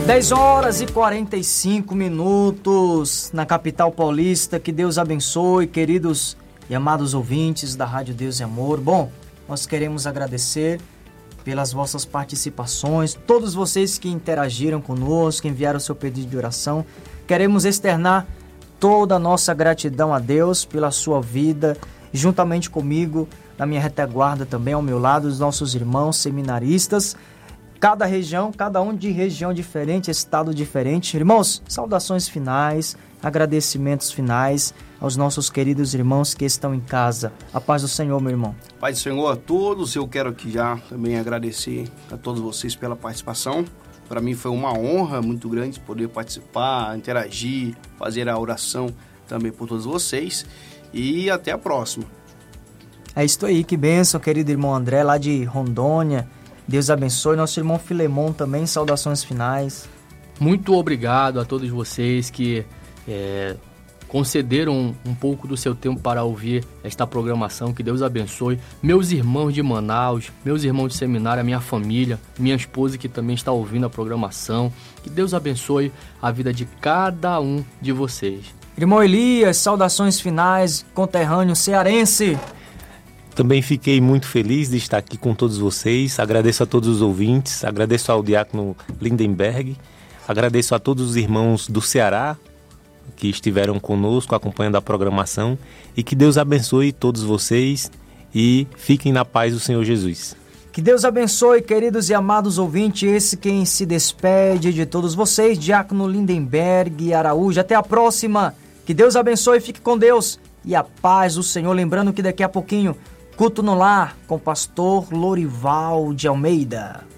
10h45 na capital paulista. Que Deus abençoe, queridos e amados ouvintes da Rádio Deus e Amor. Bom, nós queremos agradecer pelas vossas participações, todos vocês que interagiram conosco, que enviaram o seu pedido de oração. Queremos externar toda a nossa gratidão a Deus pela sua vida, juntamente comigo, na minha retaguarda também, ao meu lado, os nossos irmãos seminaristas. Cada região, cada um de região diferente, estado diferente. Irmãos, saudações finais, agradecimentos finais aos nossos queridos irmãos que estão em casa. A paz do Senhor, meu irmão. Paz do Senhor a todos. Eu quero aqui já também agradecer a todos vocês pela participação. Para mim foi uma honra muito grande poder participar, interagir, fazer a oração também por todos vocês. E até a próxima. É isso aí, que bênção, querido irmão André, lá de Rondônia. Deus abençoe. Nosso irmão Filemon também, saudações finais. Muito obrigado a todos vocês que concederam um pouco do seu tempo para ouvir esta programação. Que Deus abençoe. Meus irmãos de Manaus, meus irmãos de seminário, a minha família, minha esposa que também está ouvindo a programação. Que Deus abençoe a vida de cada um de vocês. Irmão Elias, saudações finais, conterrâneo cearense. Também fiquei muito feliz de estar aqui com todos vocês. Agradeço a todos os ouvintes, agradeço ao diácono Lindenberg, agradeço a todos os irmãos do Ceará que estiveram conosco acompanhando a programação e que Deus abençoe todos vocês e fiquem na paz do Senhor Jesus. Que Deus abençoe, queridos e amados ouvintes, esse quem se despede de todos vocês, diácono Lindenberg Araújo. Até a próxima, que Deus abençoe, fique com Deus e a paz do Senhor. Lembrando que daqui a pouquinho, Culto no Lar, com o pastor Lorival de Almeida.